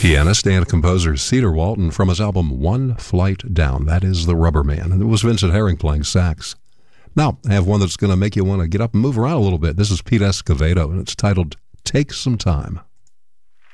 Pianist and composer Cedar Walton from his album One Flight Down. That is The Rubber Man. And it was Vincent Herring playing sax. Now, I have one that's going to make you want to get up and move around a little bit. This is Pete Escovedo, and it's titled Take Some Time.